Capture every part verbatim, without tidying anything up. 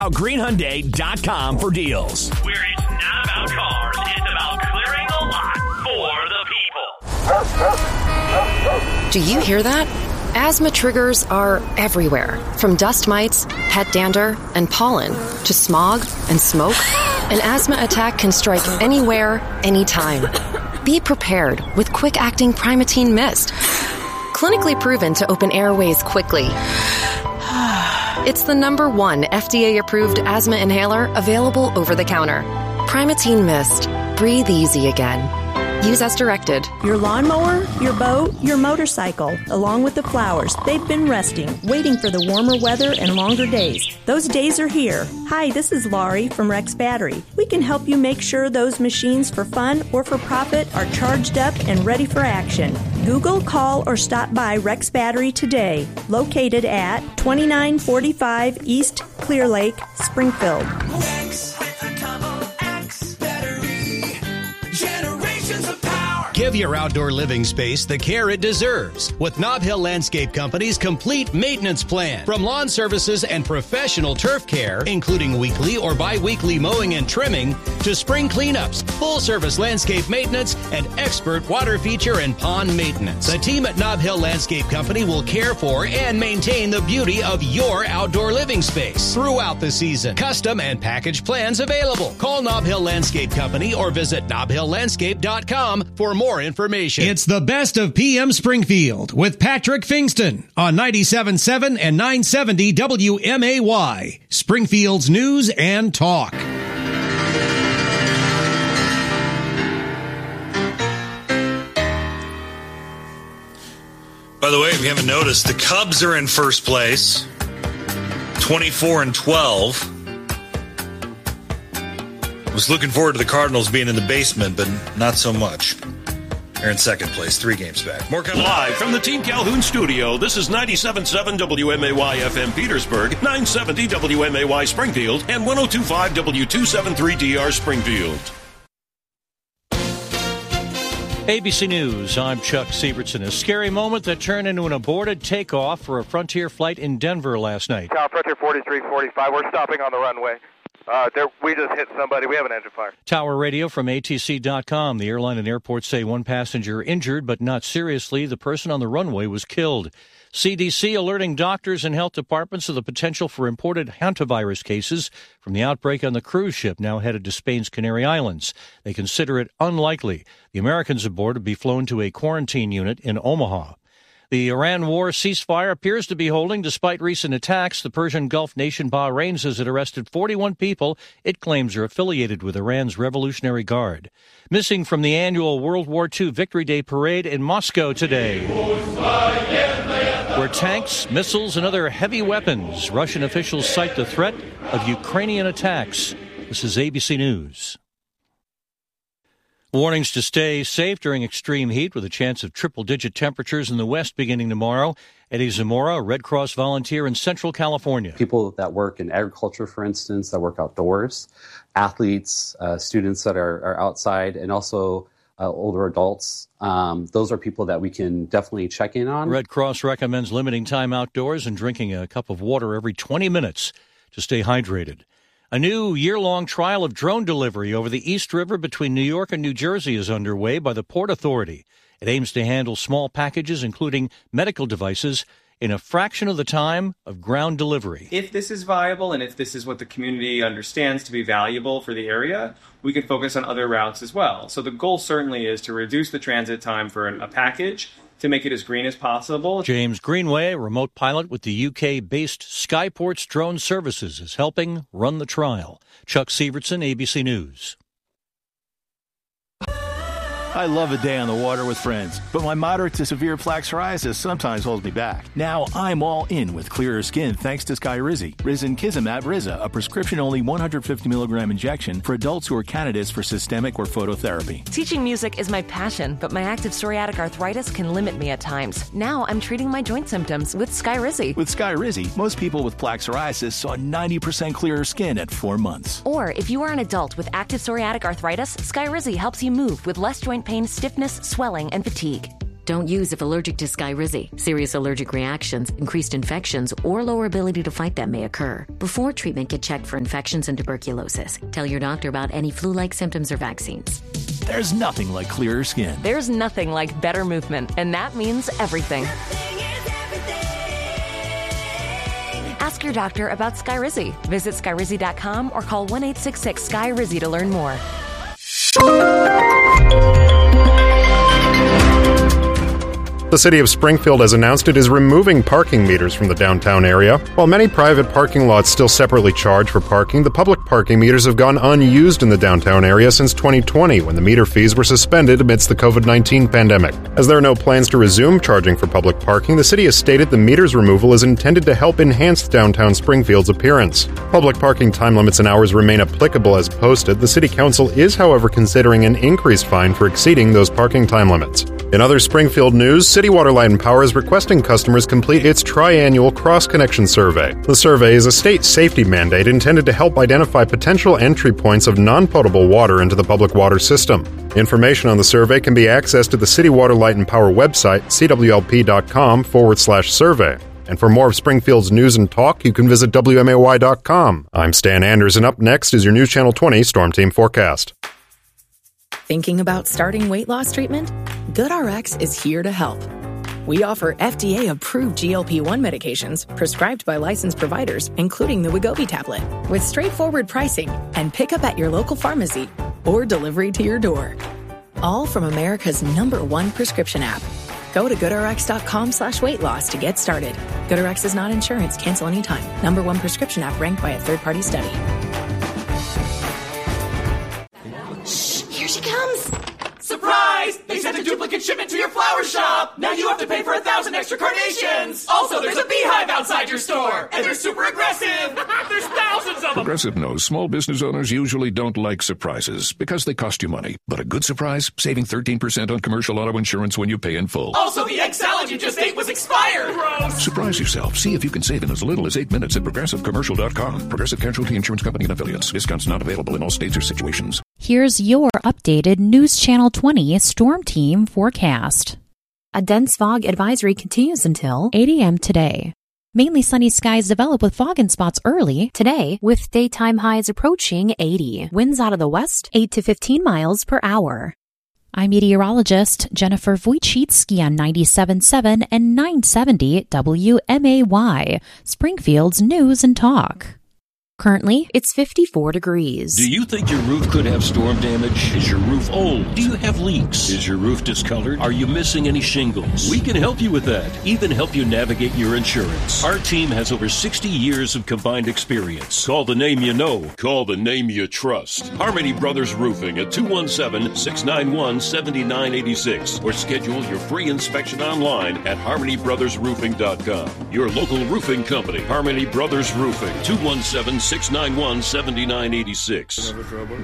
green hyundai dot com for deals. Where it's not about cars, it's about clearing the lot for the people. Do you hear that? Asthma triggers are everywhere, from dust mites, pet dander, and pollen, to smog and smoke. An asthma attack can strike anywhere, anytime. Be prepared with quick-acting Primatene Mist. Clinically proven to open airways quickly. It's the number one F D A-approved asthma inhaler available over the counter. Primatene Mist. Breathe easy again. Use as directed. Your lawnmower, your boat, your motorcycle, along with the flowers, they've been resting, waiting for the warmer weather and longer days. Those days are here. Hi, this is Laurie from Rex Battery. We can help you make sure those machines for fun or for profit are charged up and ready for action. Google, call, or stop by Rex Battery today, located at twenty-nine forty-five East Clear Lake, Springfield. Rex with a double X battery. Generations of power. Give your outdoor living space the care it deserves with Nob Hill Landscape Company's complete maintenance plan. From lawn services and professional turf care, including weekly or bi-weekly mowing and trimming, to spring cleanups, full-service landscape maintenance, and expert water feature and pond maintenance. The team at Nob Hill Landscape Company will care for and maintain the beauty of your outdoor living space throughout the season. Custom and package plans available. Call Nob Hill Landscape Company or visit nob hill landscape dot com for more information. It's the best of P M Springfield with Patrick Fingston on ninety-seven point seven and nine seventy W M A Y, Springfield's news and talk. By the way, if you haven't noticed, the Cubs are in first place, twenty-four and twelve. Was looking forward to the Cardinals being in the basement, but not so much. They're in second place, three games back. More coming live from the Team Calhoun studio. This is ninety-seven point seven W M A Y F M Petersburg, nine seventy W M A Y Springfield, and ten twenty-five W two seventy-three D R Springfield. A B C News, I'm Chuck Sievertson. A scary moment that turned into an aborted takeoff for a Frontier flight in Denver last night. Tower Frontier forty-three forty-five, we're stopping on the runway. Uh, there, we just hit somebody. We have an engine fire. Tower radio from A T C dot com. The airline and airport say one passenger injured, but not seriously. The person on the runway was killed. C D C alerting doctors and health departments of the potential for imported hantavirus cases from the outbreak on the cruise ship now headed to Spain's Canary Islands. They consider it unlikely. The Americans aboard would be flown to a quarantine unit in Omaha. The Iran war ceasefire appears to be holding despite recent attacks. The Persian Gulf nation Bahrain says it arrested forty-one people it claims are affiliated with Iran's Revolutionary Guard. Missing from the annual World War Two Victory Day parade in Moscow today, where tanks, missiles, and other heavy weapons. Russian officials cite the threat of Ukrainian attacks. This is A B C News. Warnings to stay safe during extreme heat with a chance of triple-digit temperatures in the west beginning tomorrow. Eddie Zamora, a Red Cross volunteer in Central California. People that work in agriculture, for instance, that work outdoors, athletes, uh, students that are, are outside, and also uh, older adults. Um, those are people that we can definitely check in on. Red Cross recommends limiting time outdoors and drinking a cup of water every twenty minutes to stay hydrated. A new year-long trial of drone delivery over the East River between New York and New Jersey is underway by the Port Authority. It aims to handle small packages, including medical devices, in a fraction of the time of ground delivery. If this is viable and if this is what the community understands to be valuable for the area, we can focus on other routes as well. So the goal certainly is to reduce the transit time for a package to make it as green as possible. James Greenway, a remote pilot with the U K-based Skyports Drone Services, is helping run the trial. Chuck Sievertson, A B C News. I love a day on the water with friends, but my moderate to severe plaque psoriasis sometimes holds me back. Now I'm all in with clearer skin thanks to Skyrizi. Risankizumab Riza, a prescription-only one hundred fifty milligram injection for adults who are candidates for systemic or phototherapy. Teaching music is my passion, but my active psoriatic arthritis can limit me at times. Now I'm treating my joint symptoms with Skyrizi. With Skyrizi, most people with plaque psoriasis saw ninety percent clearer skin at four months. Or if you are an adult with active psoriatic arthritis, Skyrizi helps you move with less joint pain, stiffness, swelling, and fatigue. Don't use if allergic to Skyrizi. Serious allergic reactions, increased infections, or lower ability to fight them may occur. Before treatment, get checked for infections and tuberculosis. Tell your doctor about any flu-like symptoms or vaccines. There's nothing like clearer skin. There's nothing like better movement, and that means everything. Ask your doctor about Skyrizi. Visit Skyrizi dot com or call one eight six six S K Y R I Z I to learn more. The city of Springfield has announced it is removing parking meters from the downtown area. While many private parking lots still separately charge for parking, the public parking meters have gone unused in the downtown area since twenty twenty, when the meter fees were suspended amidst the covid nineteen pandemic. As there are no plans to resume charging for public parking, the city has stated the meters removal is intended to help enhance downtown Springfield's appearance. Public parking time limits and hours remain applicable as posted. The city council is, however, considering an increased fine for exceeding those parking time limits. In other Springfield news, City Water, Light and Power is requesting customers complete its triannual cross-connection survey. The survey is a state safety mandate intended to help identify potential entry points of non-potable water into the public water system. Information on the survey can be accessed at the City Water, Light and Power website, cwlp.com forward slash survey. And for more of Springfield's news and talk, you can visit W M A Y dot com. I'm Stan Anders, and up next is your News Channel twenty Storm Team Forecast. Thinking about starting weight loss treatment? GoodRx is here to help. We offer F D A-approved G L P one medications prescribed by licensed providers, including the Wegovy tablet, with straightforward pricing and pickup at your local pharmacy or delivery to your door. All from America's number one prescription app. Go to GoodRx.com slash weight loss to get started. GoodRx is not insurance. Cancel anytime. Number one prescription app ranked by a third-party study. Shh, here she comes. Surprise! They sent a duplicate shipment to your flower shop! Now you have to pay for a thousand extra carnations! Also, there's a beehive outside your store! And they're super aggressive! There's thousands of them! Progressive knows small business owners usually don't like surprises because they cost you money. But a good surprise? Saving thirteen percent on commercial auto insurance when you pay in full. Also, the egg salad you just ate was expired! Gross! Surprise yourself. See if you can save in as little as eight minutes at progressive commercial dot com. Progressive Casualty Insurance Company and Affiliates. Discounts not available in all states or situations. Here's your updated News Channel twenty Storm Team forecast. A dense fog advisory continues until eight a.m. today. Mainly sunny skies develop with fog in spots early today, with daytime highs approaching eighty. Winds out of the west, eight to fifteen miles per hour. I'm meteorologist Jennifer Wojcicki on ninety-seven point seven and nine seventy W M A Y, Springfield's News and Talk. Currently, it's fifty-four degrees. Do you think your roof could have storm damage? Is your roof old? Do you have leaks? Is your roof discolored? Are you missing any shingles? We can help you with that, even help you navigate your insurance. Our team has over sixty years of combined experience. Call the name you know. Call the name you trust. Harmony Brothers Roofing at two one seven, six nine one, seven nine eight six or schedule your free inspection online at harmony brothers roofing dot com. Your local roofing company, Harmony Brothers Roofing, two one seven, six nine one, seven nine eight six.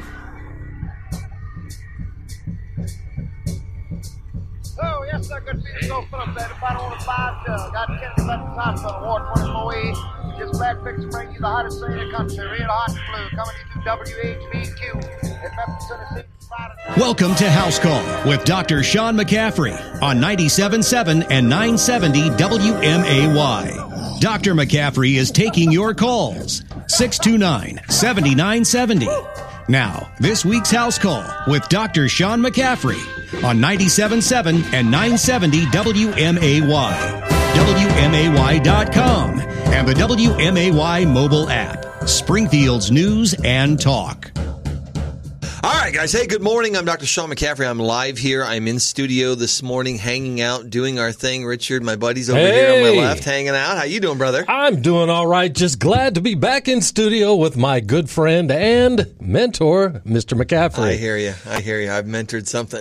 Oh, yes, sir. Good to see you. Go Phillips there. The bottom of the five jug. Got Kennedy Metropolitan Hospital, Ward twenty-four E. Just glad fixed to bring you the hottest thing in the country. Real hot and blue. Coming to you W H B Q in Memphis, Tennessee. Welcome to House Call with Doctor Sean McCaffrey on ninety-seven point seven and nine seventy W M A Y. Doctor McCaffrey is taking your calls. six two nine, seven nine seven zero. Now, this week's House Call with Doctor Sean McCaffrey on ninety-seven point seven and nine seventy W M A Y, W M A Y dot com, and the W M A Y mobile app. Springfield's News and Talk. All right, guys. Hey, good morning. I'm Doctor Sean McCaffrey. I'm live here. I'm in studio this morning, hanging out, doing our thing. Richard, my buddy's over hey. here on my left, hanging out. How you doing, brother? I'm doing all right. Just glad to be back in studio with my good friend and mentor, Mister McCaffrey. I hear you. I hear you. I've mentored something.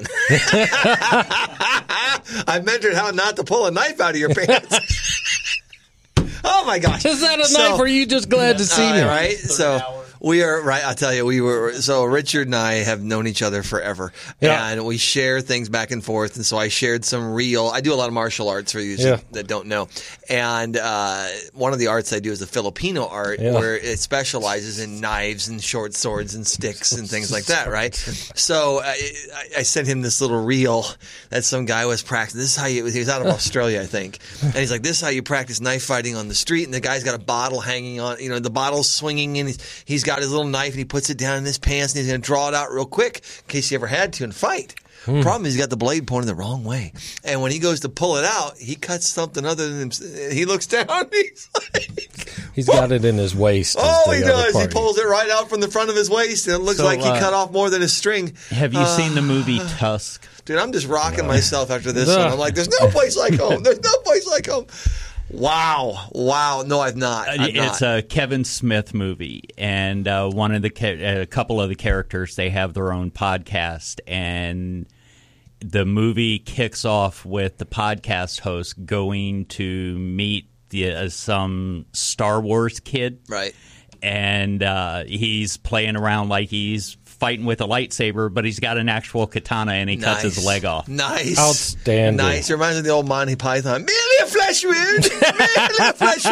I've mentored how not to pull a knife out of your pants. Oh, my gosh. Is that a so, knife, or are you just glad to see uh, me? Right? So, We are right. I'll tell you, we were so Richard and I have known each other forever, Yeah. and we share things back and forth. And so I shared some real. I do a lot of martial arts for you Yeah. that don't know, and uh, one of the arts I do is the Filipino art, Yeah. where it specializes in knives and short swords and sticks and things like that. Right. So I, I sent him this little reel that some guy was practicing. This is how you. He was out of Australia, I think, and he's like, "This is how you practice knife fighting on the street." And the guy's got a bottle hanging on, you know, the bottle's swinging, and he's, he's got his little knife, and he puts it down in his pants, and he's going to draw it out real quick in case he ever had to and fight. Hmm. Problem is, he's got the blade pointed the wrong way, and when he goes to pull it out, he cuts something other than him. He looks down, and he's like, He's got it in his waist. is "Oh, the he other does! He part. pulls it right out from the front of his waist, and it looks So, like he uh, cut off more than his string." Have you Uh, seen the movie Tusk? Dude, I'm just rocking myself after this No. one. I'm like, there's no place like home. There's no place like home. Wow. Wow. No, I've not. I've It's not. a Kevin Smith movie, and uh, one of the ca- a couple of the characters, they have their own podcast, and the movie kicks off with the podcast host going to meet the, uh, some Star Wars kid, right? And uh, he's playing around like he's fighting with a lightsaber, but he's got an actual katana, and he cuts his Nice. leg off. Nice. Outstanding. Nice. It reminds me of the old Monty Python. Merely a flesh wound. Merely a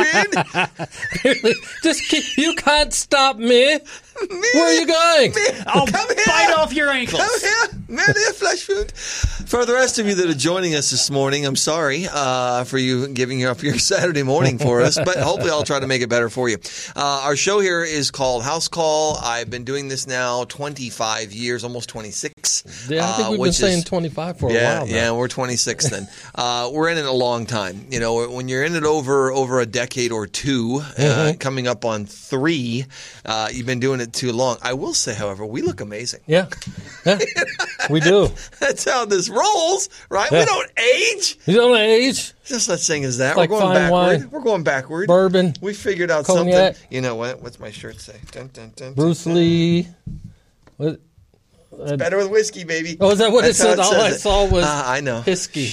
flesh wound. Just keep, you can't stop me. Where are you going? I'll Come here. bite off your ankles. Come here. Merely a flesh wound. For the rest of you that are joining us this morning, I'm sorry uh, for you giving up your Saturday morning for us, but hopefully I'll try to make it better for you. Uh, our show here is called House Call. I've been doing this now twenty-five years, almost twenty-six. Yeah, I think uh, we've been which saying is- twenty-five for a yeah, while now. Yeah, we're twenty-six then. uh, we're in it a long time. You know, when you're in it over over a decade or two, uh, Mhm. coming up on three, uh, you've been doing it too long. I will say, however, we look amazing. Yeah, yeah. We do. That's how this rolls, right? Yeah. We don't age. You don't age. Just such thing as that. Like We're going fine backward. wine. We're going backward. Bourbon. We figured out Cognac. something. You know what? What's my shirt say? Dun, dun, dun, Bruce dun, Lee. What? It's better with whiskey, baby. Oh, is that what That's it how said? All says I it. saw was Uh, I know. whiskey.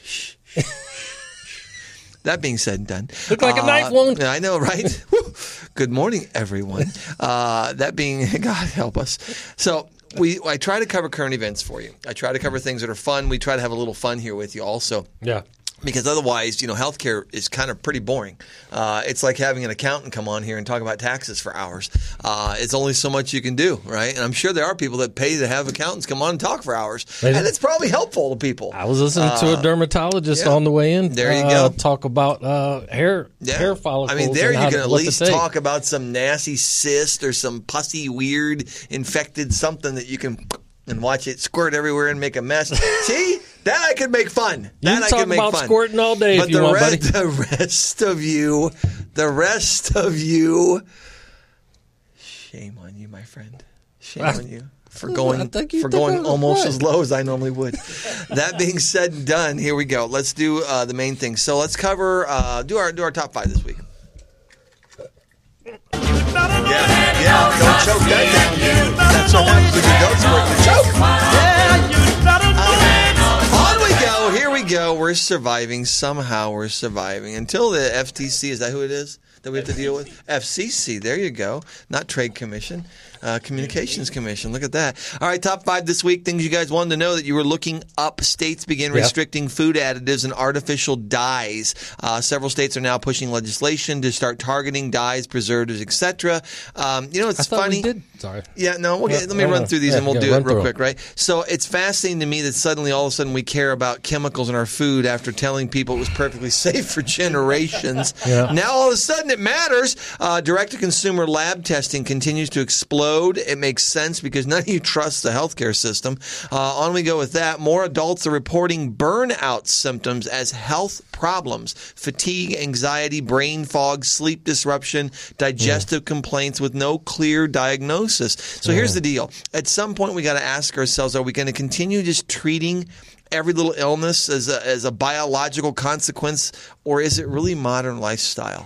That being said and done. Looked like a uh, knife wound. Yeah, I know, right? Woo. Good morning, everyone. Uh, that being, God help us. So we, I try to cover current events for you. I try to cover things that are fun. We try to have a little fun here with you also. Yeah. Because otherwise, you know, healthcare is kind of pretty boring. Uh, it's like having an accountant come on here and talk about taxes for hours. Uh, it's only so much you can do, right? And I'm sure there are people that pay to have accountants come on and talk for hours, They- and it's probably helpful to people. I was listening to Uh, a dermatologist yeah. on the way in. There you uh, go. Talk about uh, hair Yeah. hair follicles. I mean, there and you how can to- at what to least take. talk about some nasty cyst or some pussy, weird, infected something that you can and watch it squirt everywhere and make a mess. See? That I could make fun. You That can I talk could make about fun. squirting all day but if you the want, rest, buddy. the rest of you, the rest of you, shame on you, my friend. Shame on you. For I going think you for did going that almost right. as low as I normally would. That being said and done, here we go. Let's do uh, the main thing. So let's cover uh, do our do our top five this week. Yeah, yeah, don't choke that down. That's what happens when you don't squirt the choke. Uh, on we go. Here we go. We're surviving. Somehow we're surviving until the F T C. Is that who it is that we have to deal with? F C C. There you go. Not Trade Commission. Uh, Communications Commission. Look at that. All right, top five this week. Things you guys wanted to know that you were looking up. States begin Yeah. restricting food additives and artificial dyes. Uh, several states are now pushing legislation to start targeting dyes, preservatives, et cetera. Um, you know, it's I thought funny. we did. Sorry. Yeah, no, we'll get, Yeah, let me no, run no. through these Yeah, and we'll yeah, do it run real through quick, right? So it's fascinating to me that suddenly all of a sudden we care about chemicals in our food after telling people it was perfectly safe for generations. Yeah. Now all of a sudden it matters. Uh, direct-to-consumer lab testing continues to explode. It makes sense because none of you trust the healthcare system. Uh, on we go with that. More adults are reporting burnout symptoms as health problems. Fatigue, anxiety, brain fog, sleep disruption, digestive complaints with no clear diagnosis. So here's the deal. At some point, we got to ask ourselves, are we going to continue just treating every little illness as a, as a biological consequence, or is it really modern lifestyle?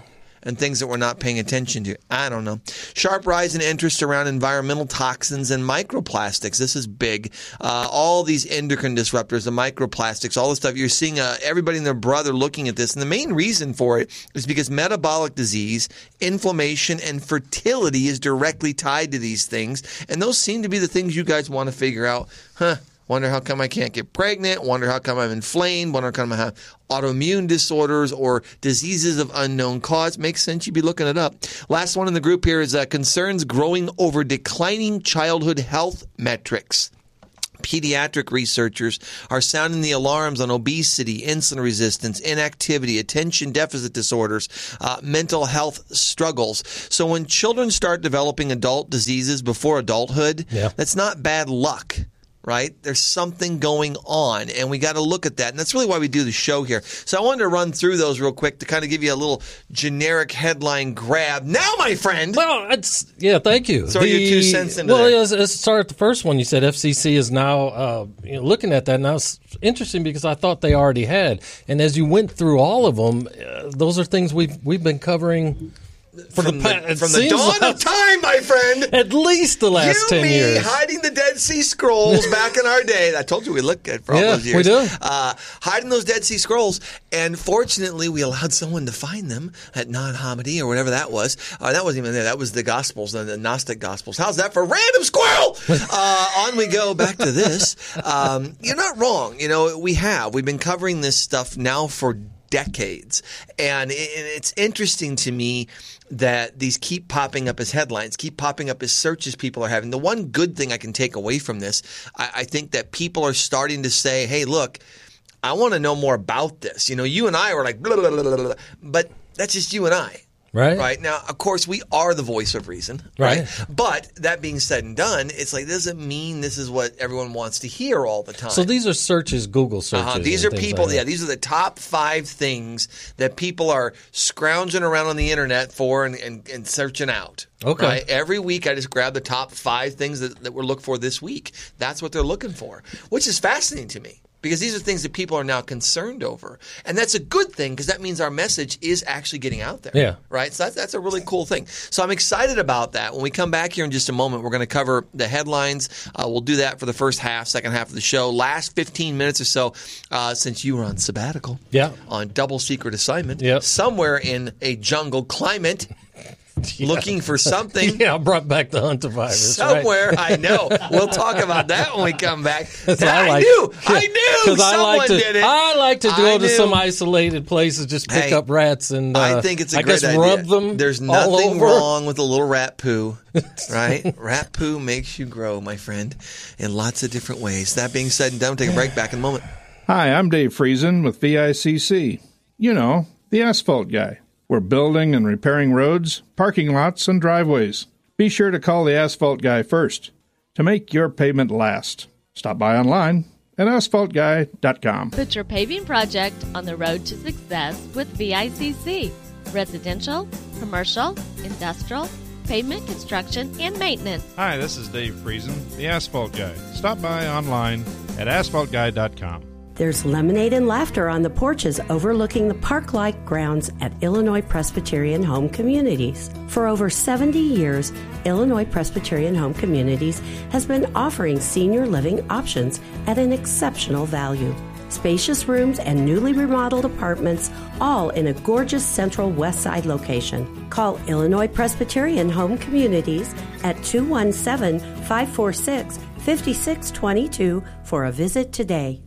and things that we're not paying attention to. I don't know. Sharp rise in interest around environmental toxins and microplastics. This is big. Uh, all these endocrine disruptors, the microplastics, all this stuff. You're seeing uh, everybody and their brother looking at this. And the main reason for it is because metabolic disease, inflammation, and fertility is directly tied to these things. And those seem to be the things you guys want to figure out. Huh. Wonder how come I can't get pregnant. Wonder how come I'm inflamed. Wonder how come I have autoimmune disorders or diseases of unknown cause. Makes sense. You'd be looking it up. Last one in the group here is uh, concerns growing over declining childhood health metrics. Pediatric researchers are sounding the alarms on obesity, insulin resistance, inactivity, attention deficit disorders, uh, mental health struggles. So when children start developing adult diseases before adulthood, yeah. that's not bad luck. Right? There's something going on, and we got to look at that. And that's really why we do the show here. So I wanted to run through those real quick to kind of give you a little generic headline grab. Now, my friend. Well, it's, yeah, thank you. So the, your two cents into well, there. Well, let's start at the first one. You said F C C is now uh, you know, looking at that. Now, it's interesting because I thought they already had. And as you went through all of them, uh, those are things we've we've been covering For from the, the, from the dawn like, of time, my friend. At least the last you, ten me, years. Hiding the Dead Sea Scrolls back in our day. I told you we looked at for all yeah, those years. we do. Uh, hiding those Dead Sea Scrolls. And fortunately, we allowed someone to find them at Nag Hammadi or whatever that was. Uh, that wasn't even there. That was the Gospels, the, the Gnostic Gospels. How's that for random squirrel? uh, on we go back to this. Um, you're not wrong. You know, we have. We've been covering this stuff now for decades. And it's interesting to me that these keep popping up as headlines, keep popping up as searches people are having. The one good thing I can take away from this, I, I think that people are starting to say, hey, look, I want to know more about this. You know, you and I were like, blah, blah, blah, blah, blah, but that's just you and I. Right. Right. Now, of course, we are the voice of reason. Right. right. But that being said and done, it's like, doesn't mean this is what everyone wants to hear all the time. So these are searches, Google searches. Uh-huh. These are people, like yeah, these are the top five things that people are scrounging around on the internet for and, and, and searching out. Okay. Right? Every week I just grab the top five things that, that we're looking for this week. That's what they're looking for, which is fascinating to me. Because these are things that people are now concerned over. And that's a good thing because that means our message is actually getting out there. Yeah. Right? So that's, that's a really cool thing. So I'm excited about that. When we come back here in just a moment, we're going to cover the headlines. Uh, we'll do that for the first half, second half of the show. Last fifteen minutes or so, uh, since you were on sabbatical. Yeah. On double secret assignment. Yep. Somewhere in a jungle climate. Yeah. Looking for something. Yeah, I brought back the hantavirus. Somewhere, right? I know. We'll talk about that when we come back. I, I like, knew. I knew. Someone I like to, did it. I like to I go to knew. some isolated places, just pick hey, up rats and uh, I think it's a I great guess idea. rub them. There's all nothing over. wrong with a little rat poo, right? Rat poo makes you grow, my friend, in lots of different ways. That being said and done, we'll take a break. Back in a moment. Hi, I'm Dave Friesen with V I C C. You know, the asphalt guy. We're building and repairing roads, parking lots, and driveways. Be sure to call the asphalt guy first to make your pavement last. Stop by online at asphalt guy dot com. Put your paving project on the road to success with V I C C. Residential, commercial, industrial, pavement construction, and maintenance. Hi, this is Dave Friesen, the Asphalt Guy. Stop by online at asphalt guy dot com. There's lemonade and laughter on the porches overlooking the park-like grounds at Illinois Presbyterian Home Communities. For over seventy years, Illinois Presbyterian Home Communities has been offering senior living options at an exceptional value. Spacious rooms and newly remodeled apartments, all in a gorgeous central west side location. Call Illinois Presbyterian Home Communities at two one seven, five four six, five six two two for a visit today.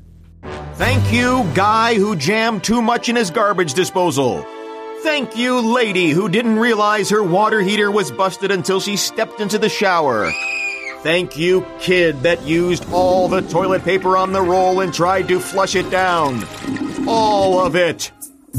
Thank you, guy who jammed too much in his garbage disposal. Thank you, lady who didn't realize her water heater was busted until she stepped into the shower. Thank you, kid that used all the toilet paper on the roll and tried to flush it down. All of it.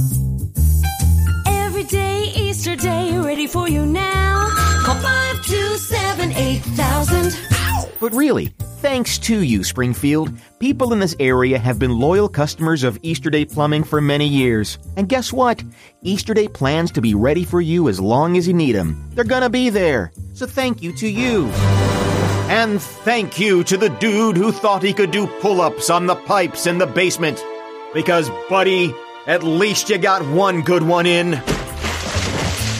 Every day, Easter Day, ready for you now. Call five two seven, eight thousand. But really, thanks to you, Springfield, people in this area have been loyal customers of Easter Day Plumbing for many years. And guess what? Easter Day plans to be ready for you as long as you need them. They're gonna be there. So thank you to you. And thank you to the dude who thought he could do pull-ups on the pipes in the basement. Because, buddy, at least you got one good one in.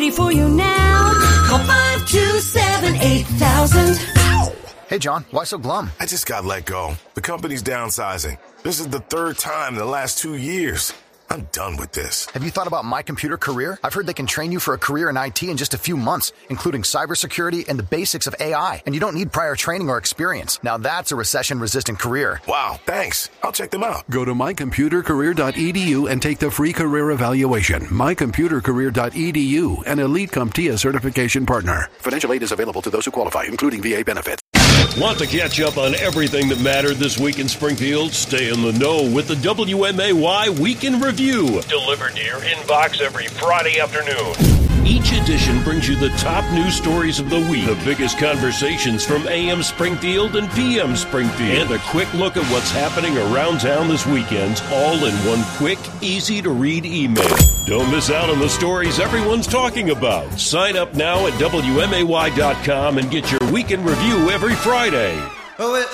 ready for you now. Call five two seven, eight thousand. Hey, John, why so glum? I just got let go. The company's downsizing. This is the third time in the last two years. I'm done with this. Have you thought about My Computer Career? I've heard they can train you for a career in I T in just a few months, including cybersecurity and the basics of A I. And you don't need prior training or experience. Now that's a recession-resistant career. Wow, thanks. I'll check them out. Go to my computer career dot e d u and take the free career evaluation. my computer career dot e d u, an Elite CompTIA certification partner. Financial aid is available to those who qualify, including V A benefits. Want to catch up on everything that mattered this week in Springfield? Stay in the know with the W M A Y Week in Review. Delivered to your inbox every Friday afternoon. Each edition brings you the top news stories of the week, the biggest conversations from A M Springfield and P M Springfield, and a quick look at what's happening around town this weekend, all in one quick, easy-to-read email. Don't miss out on the stories everyone's talking about. Sign up now at W M A Y dot com and get your Week in Review every Friday. Oh, it-